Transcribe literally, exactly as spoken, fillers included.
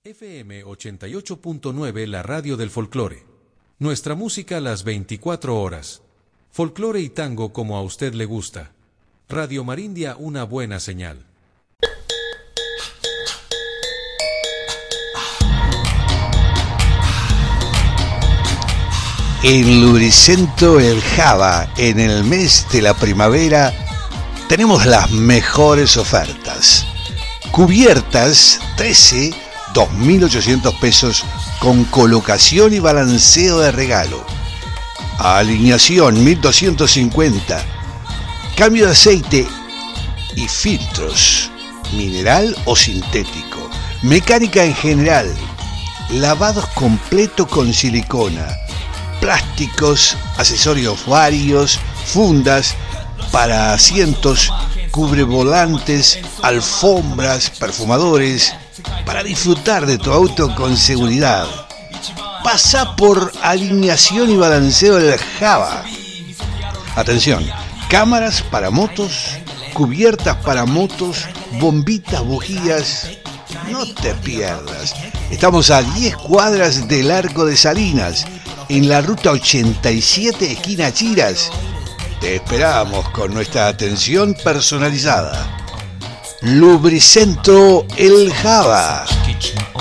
F M ochenta y ocho punto nueve, la radio del folclore. Nuestra música las veinticuatro horas. Folclore y tango como a usted le gusta. Radio Marindia, una buena señal. En Lubricentro El Java, en el mes de la primavera, tenemos las mejores ofertas. Cubiertas trece, dos mil ochocientos pesos con colocación y balanceo de regalo. Alineación mil doscientos cincuenta. Cambio de aceite y filtros, mineral o sintético. Mecánica en general. Lavados completo con silicona. Plásticos, accesorios varios, fundas para asientos, cubrevolantes, alfombras, perfumadores, para disfrutar de tu auto con seguridad. Pasa por alineación y balanceo del Java. Atención, cámaras para motos, cubiertas para motos, bombitas, bujías. No te pierdas. Estamos a diez cuadras del Arco de Salinas, en la ruta ochenta y siete, esquina Chiras. Te esperamos con nuestra atención personalizada. Lubricentro El Java.